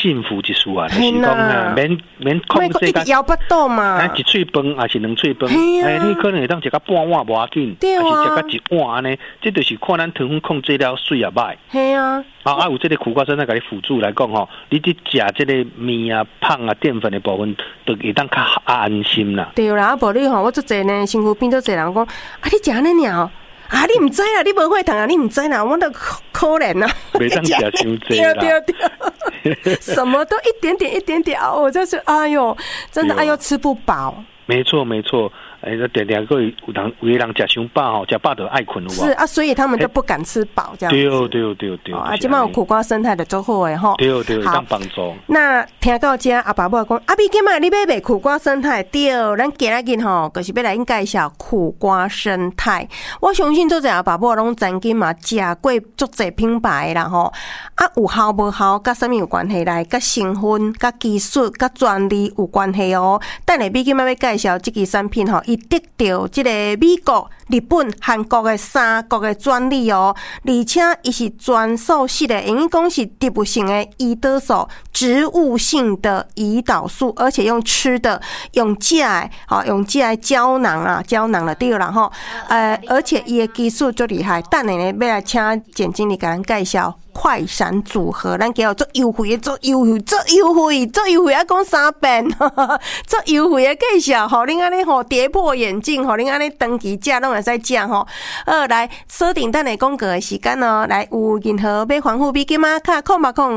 幸福一事啊，就是讲啊，免控制个摇不动嘛， 一嘴饭还是两嘴饭，你可能会当食到半碗无要紧，还是食到一碗安尼，这就是看咱糖分控制了水也歹。 系啊。 有这个苦瓜生态给你辅助来讲吼，你去食这个面啊、胖啊、淀粉的部分，都会当较安心啦。 对啦，无你吼，我做侪呢，身躯边做侪人讲，啊，你食安尼尔，啊，你唔知啦，你无血糖啊，你唔知啦，我都可怜啊。 袂当食伤济啦。 对，什么都一点点一点点啊，我就是哎呦，真的哎呦吃不饱。 没错。点点个有人食伤饱吼，食饱就爱困有无？ 是啊，所以他们都不敢吃饱这样子。 对。 啊，即摆有苦瓜生态的做好诶吼。 对，当帮助。 那听到这阿爸母讲，阿比今仔你要卖苦瓜生态，对，咱今仔日吼，就是要来介绍苦瓜生态。我相信做者阿爸母拢曾经嘛食过足侪品牌啦吼。啊，有效无效，甲啥物有关系来？甲成分、甲技术、甲专利有关系哦。等下比今仔要介绍这支产品吼。伊得到这个美国、日本、韩国的3国的专利哦，而且伊是全素系的，因为讲是植物性的胰岛素，植物性的胰岛素，而且用吃的，用食的，用食的胶囊的对啦吼，而且伊的技术最厉害，等下呢要来请简经理给咱介绍。快闪组合，咱叫做优惠，做优惠，啊，讲3遍，做优惠的介绍，互恁安尼吼跌破眼镜，互恁安尼长期食拢会使食吼。来锁定等下广告的时间哦，来有任何要防护比金马卡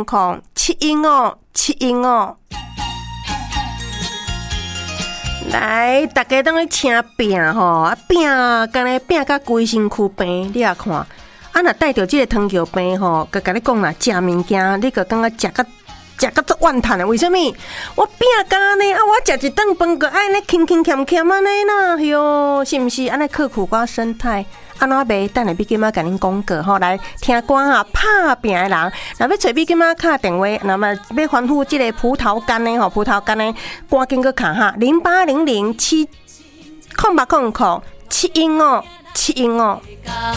0800715715。来，大家当去请饼吼，饼干咧饼甲规身躯病，你也看。啊，若带着这个糖尿病吼，甲你讲啦，食物件你个感觉食到足怨叹的，为什么？我饼干呢？啊，我食一顿饭个爱呢，轻轻欠欠安尼啦，哟，是毋是？安尼靠苦瓜生态，安怎卖？等下比今仔甲恁讲过吼，来听歌哈，拍拼的人，若要找比今仔敲电话，那么要吩咐这个葡萄干的吼，葡萄干的赶紧去敲哈，08007800715715。